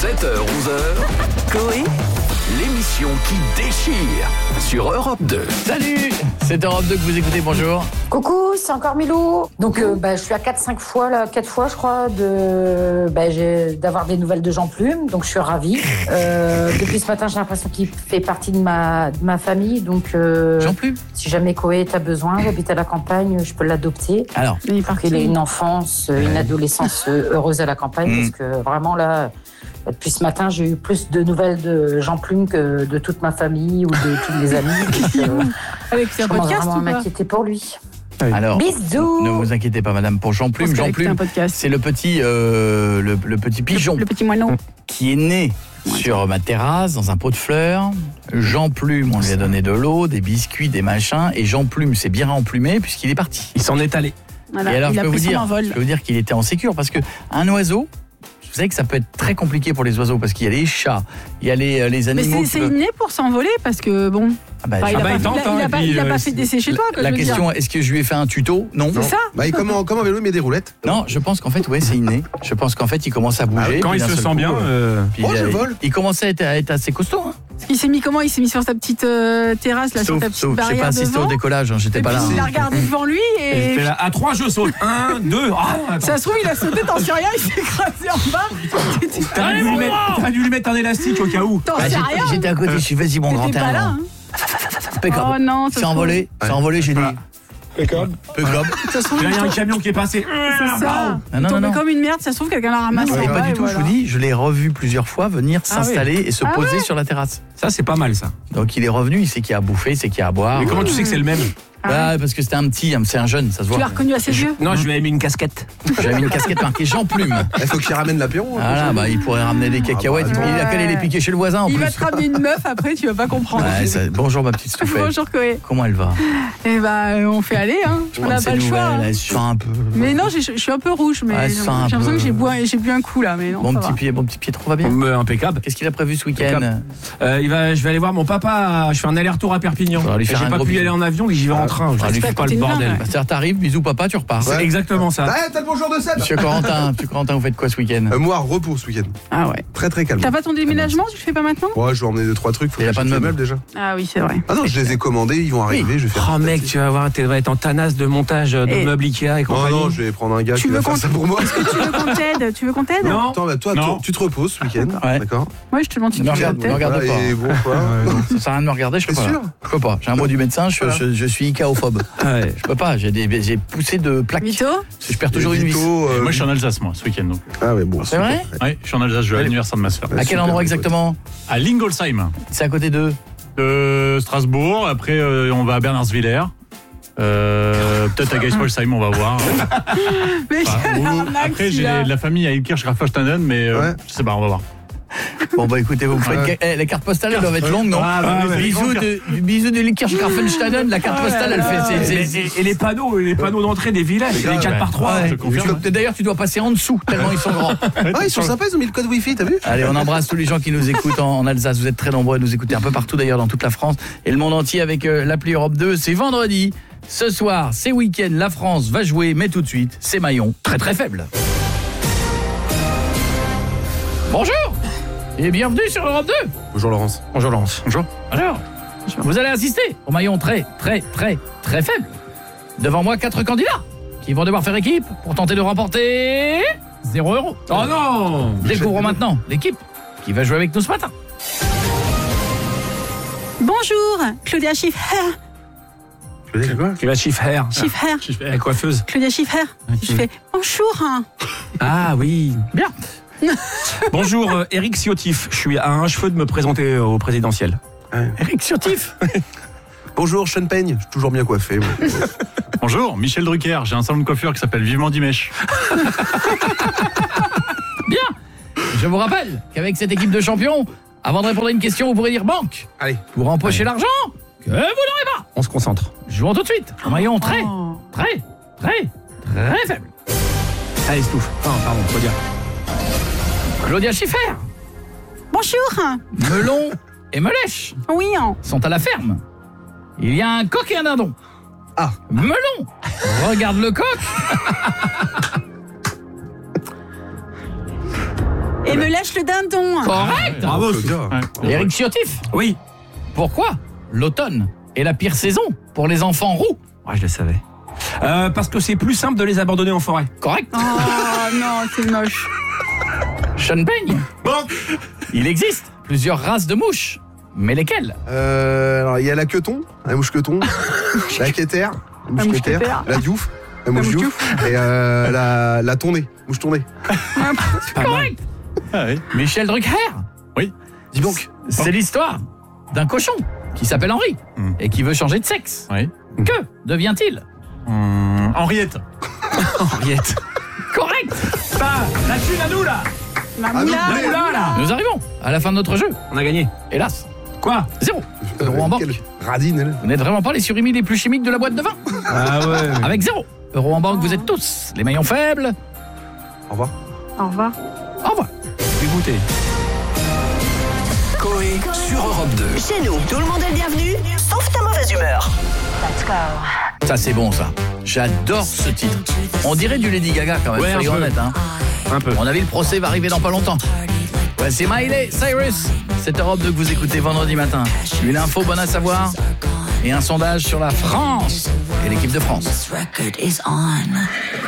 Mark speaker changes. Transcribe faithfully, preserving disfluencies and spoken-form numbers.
Speaker 1: sept heures onze heures, Coé, l'émission qui déchire sur Europe deux.
Speaker 2: Salut, c'est Europe deux que vous écoutez, bonjour.
Speaker 3: Coucou, c'est encore Milou. Donc euh, bah, je suis à quatre cinq fois, là, quatre fois je crois, de, bah, j'ai, d'avoir des nouvelles de Jean Plume, donc je suis ravie. Euh, depuis ce matin, j'ai l'impression qu'il fait partie de ma, de ma famille, donc euh,
Speaker 2: Jean Plume.
Speaker 3: Si jamais Coé t'as besoin, j'habite à la campagne, je peux l'adopter.
Speaker 2: Alors,
Speaker 3: pour qu'il ait une enfance, une adolescence heureuse à la campagne,
Speaker 2: mmh.
Speaker 3: parce que vraiment là, depuis ce matin, j'ai eu plus de nouvelles de Jean Plume que de toute ma famille ou de tous mes amis. Donc, euh,
Speaker 4: Avec
Speaker 3: je commence vraiment à m'inquiéter pour lui.
Speaker 2: Alors,
Speaker 3: bisous.
Speaker 2: Ne vous inquiétez pas, madame, pour Jean Plume. Jean Plume, c'est le petit, euh, le, le petit pigeon,
Speaker 4: le, le petit moineau
Speaker 2: qui est né sur ma terrasse dans un pot de fleurs. Jean Plume, on lui a donné de l'eau, des biscuits, des machins, et Jean Plume s'est bien emplumé puisqu'il est parti.
Speaker 5: Il s'en est allé.
Speaker 4: Voilà,
Speaker 2: et alors,
Speaker 4: il
Speaker 2: je
Speaker 4: a
Speaker 2: peux, vous
Speaker 4: pris son
Speaker 2: dire,
Speaker 4: envol.
Speaker 2: je peux vous dire qu'il était en sécure parce que un oiseau. Vous savez que ça peut être très compliqué pour les oiseaux parce qu'il y a les chats, il y a les, les animaux.
Speaker 4: Mais c'est, c'est inné pour s'envoler parce que bon.
Speaker 2: Ah bah,
Speaker 4: bah, il
Speaker 5: ah
Speaker 4: n'a
Speaker 5: bah,
Speaker 4: pas,
Speaker 5: il tente,
Speaker 4: il a,
Speaker 5: hein,
Speaker 4: il a pas,
Speaker 5: puis,
Speaker 4: il a
Speaker 5: euh,
Speaker 4: pas fait d'essai chez toi.
Speaker 2: La, la question, est-ce que je lui ai fait un tuto ? Non.
Speaker 4: C'est ça.
Speaker 6: Bah, il comment, comment vélo, il met des roulettes.
Speaker 2: Non, je pense qu'en fait, ouais, c'est inné. Je pense qu'en fait, il commence à bouger.
Speaker 5: Ah, quand il se sent bien. Euh...
Speaker 2: Puis
Speaker 6: oh,
Speaker 2: il,
Speaker 6: je
Speaker 2: a,
Speaker 6: vole.
Speaker 2: Il commençait à être, à être assez costaud. Hein.
Speaker 4: Il s'est mis comment ? Il s'est mis sur sa petite euh, terrasse, là,
Speaker 2: sauf,
Speaker 4: sur ta petite
Speaker 2: sauf,
Speaker 4: barrière
Speaker 2: j'ai pas assisté
Speaker 4: devant.
Speaker 2: au décollage, hein, j'étais
Speaker 4: Et
Speaker 2: pas
Speaker 4: puis
Speaker 2: là.
Speaker 4: il
Speaker 2: hein.
Speaker 4: a regardé devant lui et.
Speaker 5: et là, à trois, je saute. Un, deux. Ah,
Speaker 4: ça se trouve, il a sauté, t'en sais rien, il s'est écrasé en bas.
Speaker 5: T'aurais dû, lui mettre, t'aurais dû lui mettre un élastique au cas où.
Speaker 4: T'en
Speaker 2: Bah,
Speaker 4: sais
Speaker 2: j'étais,
Speaker 4: rien.
Speaker 2: j'étais à côté, je suis vas-y mon grand
Speaker 4: T'étais pas là.
Speaker 2: air.
Speaker 4: Hein.
Speaker 2: Impeccable.
Speaker 4: Oh non, ça
Speaker 2: c'est
Speaker 4: se
Speaker 2: envolé, c'est envolé, j'ai dit.
Speaker 5: Impeccable.
Speaker 2: Impeccable.
Speaker 4: Ça se trouve,
Speaker 5: Là, il y a un camion qui est passé.
Speaker 4: c'est ça.
Speaker 2: Non, non,
Speaker 4: Il tombait
Speaker 2: non.
Speaker 4: comme une merde, ça se trouve, quelqu'un l'a ramassé.
Speaker 2: Non,
Speaker 4: en
Speaker 2: pas
Speaker 4: bas
Speaker 2: du
Speaker 4: et
Speaker 2: tout, je
Speaker 4: voilà.
Speaker 2: vous dis, je l'ai revu plusieurs fois venir
Speaker 5: Ah
Speaker 2: s'installer
Speaker 5: oui.
Speaker 2: et se
Speaker 4: Ah
Speaker 2: poser
Speaker 4: ouais.
Speaker 2: sur la terrasse.
Speaker 5: Ça, c'est pas mal, ça.
Speaker 2: Donc il est revenu, il sait qu'il y a à bouffer, il sait qu'il y a à boire.
Speaker 5: Mais comment tu sais que c'est le même ?
Speaker 2: Bah, parce que c'était un petit, c'est un jeune, ça se voit.
Speaker 4: Tu l'as reconnu à ses yeux ?
Speaker 5: Non, je lui ai mis une casquette.
Speaker 2: J'avais mis une casquette marquée Jean Plume.
Speaker 6: Il faut qu'il ramène l'apéro. hein,
Speaker 2: Voilà, bah, il pourrait ramener des cacahuètes.
Speaker 6: Ah bah,
Speaker 2: il a qu'à aller les piquer chez le voisin en
Speaker 4: Il
Speaker 2: plus.
Speaker 4: va te ramener une meuf après, tu vas pas comprendre.
Speaker 2: Ouais, ça- bonjour ma petite Stouffette.
Speaker 4: Bonjour Coé.
Speaker 2: Comment elle va ?
Speaker 4: Eh bah, on fait aller, hein. On n'a
Speaker 2: Ses
Speaker 4: pas le choix.
Speaker 2: nouvelles,
Speaker 4: hein.
Speaker 2: Elle se sent un peu.
Speaker 4: Mais non, j'ai- je suis un peu rouge, mais
Speaker 2: Ouais,
Speaker 4: j'ai
Speaker 2: ça,
Speaker 4: j'ai
Speaker 2: un
Speaker 4: l'impression
Speaker 2: peu.
Speaker 4: que j'ai bu, un- j'ai bu un coup là, mais non.
Speaker 2: Bon
Speaker 4: ça
Speaker 2: petit
Speaker 4: va.
Speaker 2: pied, bon petit pied, trop va bien.
Speaker 5: Euh, impeccable.
Speaker 2: Qu'est-ce qu'il a prévu ce week-end ?
Speaker 5: Impeccable. Euh, il va, je vais aller voir mon papa. Je fais un aller-retour à Perpignan.
Speaker 2: On va lui
Speaker 5: Et
Speaker 2: faire
Speaker 5: J'ai
Speaker 2: un
Speaker 5: pas
Speaker 2: gros
Speaker 5: pu y
Speaker 2: bisou.
Speaker 5: aller en avion, j'y vais en train. Je
Speaker 2: va lui
Speaker 5: lui
Speaker 4: faire
Speaker 5: fais pas
Speaker 4: côté
Speaker 5: le
Speaker 4: de
Speaker 5: bordel.
Speaker 4: Nîmes,
Speaker 2: Bah, c'est-à-dire, t'arrives, bisous papa, tu repars.
Speaker 5: C'est exactement ça.
Speaker 6: Ah, t'as le bonjour de Seb.
Speaker 2: Monsieur Corentin, Monsieur Corentin, vous faites quoi ce week-end ?
Speaker 6: Euh, Moi, repos ce week-end.
Speaker 4: Ah ouais.
Speaker 6: Très très calme.
Speaker 4: T'as pas ton déménagement, tu le fais pas maintenant ?
Speaker 6: Ouais, je vais emmener deux trois trucs. Faut
Speaker 2: Il y a
Speaker 6: que
Speaker 2: pas de
Speaker 6: j'achète les
Speaker 2: meubles.
Speaker 6: déjà.
Speaker 4: Ah oui, c'est vrai.
Speaker 6: Ah non, je les ai commandés, ils vont arriver. Je vais faire.
Speaker 5: Oh mec, tu vas voir, tu vas être en tanasse de montage de
Speaker 4: Et-
Speaker 5: meubles Ikea et
Speaker 6: Oh
Speaker 5: compagnie.
Speaker 6: non, je vais prendre un gars
Speaker 4: Tu
Speaker 6: qui
Speaker 4: veux
Speaker 6: va faire
Speaker 4: qu'on-
Speaker 6: ça pour moi.
Speaker 4: Est-ce que tu veux qu'on t'aide Tu veux qu'on t'aide ?
Speaker 5: Non.
Speaker 6: Attends, bah toi,
Speaker 5: Non.
Speaker 6: toi, tu te reposes ce week-end,
Speaker 2: Ouais.
Speaker 6: d'accord.
Speaker 4: Moi, je te demande si
Speaker 2: Ne
Speaker 4: tu veux
Speaker 2: regarde,
Speaker 4: qu'on
Speaker 2: ne
Speaker 4: t'aide.
Speaker 2: regarde
Speaker 6: Voilà,
Speaker 2: pas.
Speaker 6: et bon, quoi.
Speaker 2: Ça sert à rien de me regarder, je peux
Speaker 6: T'es
Speaker 2: pas.
Speaker 6: sûr ?
Speaker 2: Je peux pas. J'ai un mot du médecin, je,
Speaker 6: Voilà.
Speaker 2: je, je suis icaophobe.
Speaker 5: Ouais.
Speaker 2: Je peux pas. J'ai, des, j'ai poussé de plaques.
Speaker 4: Mytho ?
Speaker 2: Parce que je perds toujours une vis.
Speaker 6: Vito, euh,
Speaker 7: Moi, je suis en Alsace, moi, ce week-end. Donc.
Speaker 6: Ah ouais, bon.
Speaker 2: C'est vrai ?
Speaker 7: Oui, je suis en Alsace, je vais à l'anniversaire de ma sœur.
Speaker 2: À quel
Speaker 6: super,
Speaker 2: endroit
Speaker 6: écoute.
Speaker 2: exactement ?
Speaker 7: À Lingolsheim,
Speaker 2: C'est à côté d'eux.
Speaker 7: de Strasbourg. Après, euh, on va à Bernardswiller. Euh, peut-être à Geispolsheim, on va voir.
Speaker 4: Mais
Speaker 7: Enfin,
Speaker 4: quelle
Speaker 7: ou-
Speaker 4: arnaque,
Speaker 7: après, j'ai
Speaker 4: celui-là.
Speaker 7: de la famille à Ilkirch-Grafenstaden, mais euh,
Speaker 6: Ouais.
Speaker 7: je sais pas, on va voir.
Speaker 2: Bon bah écoutez, vous me faites.
Speaker 6: Ouais.
Speaker 2: Eh, les cartes postales elles doivent être longues, non
Speaker 5: Ah, bah, ouais.
Speaker 2: Bisous de bisous de Likirch-Grafenstaden, la carte postale elle fait. c'est-
Speaker 5: Et,
Speaker 2: c'est-
Speaker 5: et- et les panneaux, les panneaux d'entrée des villages, c'est les quatre par trois.
Speaker 2: Ouais.
Speaker 7: je confirme.
Speaker 2: Tu- D'ailleurs, tu dois passer en dessous, tellement ils sont grands.
Speaker 6: Ah, ils sont sympas, ils ont mis le code Wi-Fi, t'as vu ?
Speaker 2: Allez, on embrasse tous les gens qui nous écoutent en, en Alsace. Vous êtes très nombreux à nous écouter un peu partout d'ailleurs dans toute la France et le monde entier avec euh, l'appli Europe deux. C'est vendredi. Ce soir, c'est week-end. La France va jouer, mais tout de suite, c'est maillon très très faible. Bonjour et bienvenue sur Europe deux.
Speaker 6: Bonjour Laurence.
Speaker 5: Bonjour Laurence.
Speaker 7: Bonjour.
Speaker 2: Alors, vous allez assister au maillon très, très, très, très faible. Devant moi, quatre candidats qui vont devoir faire équipe pour tenter de remporter zéro euro.
Speaker 5: Oh non.
Speaker 2: Découvrons maintenant l'équipe qui va jouer avec nous ce matin.
Speaker 4: Bonjour, Claudia Schiffer.
Speaker 6: C'est quoi ?
Speaker 5: Qui va Schiffer.
Speaker 4: Schiffer.
Speaker 5: La coiffeuse.
Speaker 4: Claudia Schiffer. Je fais bonjour. hein.
Speaker 5: Ah oui.
Speaker 2: Bien.
Speaker 5: Bonjour, euh, Eric Ciotif. Je suis à un cheveu de me présenter au présidentiel.
Speaker 2: Eric Ciotif.
Speaker 6: Bonjour Sean Payne, je suis toujours bien coiffé. moi.
Speaker 7: Bonjour, Michel Drucker. J'ai un salon de coiffure qui s'appelle Vivement Dimesh.
Speaker 2: Bien. Je vous rappelle qu'avec cette équipe de champions, avant de répondre à une question, vous pourrez dire banque.
Speaker 6: Allez.
Speaker 2: Pour empocher l'argent que vous n'aurez pas.
Speaker 5: On se concentre.
Speaker 2: Jouons tout de suite. Un maillon très,
Speaker 4: Oh.
Speaker 2: très, très, très faible.
Speaker 5: Allez, Stouff. Oh, pardon, faut dire.
Speaker 2: Claudia Schiffer,
Speaker 4: Bonjour.
Speaker 2: Melon et Melèche
Speaker 4: Oui. hein.
Speaker 2: sont à la ferme. Il y a un coq et un dindon.
Speaker 6: Ah.
Speaker 2: Melon regarde le coq
Speaker 4: Et me lèche le dindon.
Speaker 2: Correct.
Speaker 5: Bravo.
Speaker 7: Ouais.
Speaker 2: Éric Ciotif,
Speaker 5: Oui.
Speaker 2: pourquoi l'automne est la pire saison pour les enfants roux?
Speaker 5: Ouais, je le savais. Euh, parce que c'est plus simple de les abandonner en forêt.
Speaker 2: Correct.
Speaker 4: Oh non, c'est moche.
Speaker 2: Sean Payne,
Speaker 5: Bon.
Speaker 2: il existe plusieurs races de mouches. Mais lesquelles?
Speaker 6: Euh, alors, il y a la queuton, la mouche queuton, la quétaire, la mouche quétaire,
Speaker 4: quétaire.
Speaker 6: la diouf, la mouche
Speaker 4: mouche
Speaker 6: diouf, et euh, la, la tournée, mouche tournée.
Speaker 2: Correct.
Speaker 7: Ah oui.
Speaker 2: Michel Drucker,
Speaker 6: Dis donc.
Speaker 2: c'est l'histoire d'un cochon qui s'appelle Henri
Speaker 7: Hmm.
Speaker 2: et qui veut changer de sexe.
Speaker 7: Oui.
Speaker 2: Que devient-il?
Speaker 7: Hum, Henriette.
Speaker 5: Henriette.
Speaker 2: Correct.
Speaker 5: Bah, la thune à nous là.
Speaker 4: La
Speaker 6: Ah,
Speaker 4: moula.
Speaker 6: non,
Speaker 5: La moula là.
Speaker 2: Nous arrivons à la fin de notre jeu.
Speaker 5: On a gagné.
Speaker 2: Hélas,
Speaker 5: Quoi?
Speaker 2: zéro euro en banque.
Speaker 6: Quelle radine, elle.
Speaker 2: Vous n'êtes vraiment pas les surimi les plus chimiques de la boîte de vin.
Speaker 5: Ah ouais.
Speaker 2: Avec zéro euro en banque, vous êtes tous les maillons faibles.
Speaker 6: Au revoir.
Speaker 4: Au revoir.
Speaker 2: Au revoir.
Speaker 5: Dégoûté.
Speaker 1: Coé sur Europe deux.
Speaker 8: Chez nous, tout le monde est le bienvenu, sauf ta mauvaise humeur.
Speaker 2: Ça c'est bon ça. J'adore ce titre. On dirait du Lady Gaga quand même,
Speaker 5: Ouais,
Speaker 2: soyons
Speaker 5: un peu.
Speaker 2: honnêtes, hein.
Speaker 5: Un peu.
Speaker 2: À mon avis, le procès va arriver dans pas longtemps. Voici Miley Cyrus. C'est Europe deux que vous écoutez vendredi matin. Une info bonne à savoir et un sondage sur la France et l'équipe de France.
Speaker 8: This record is on.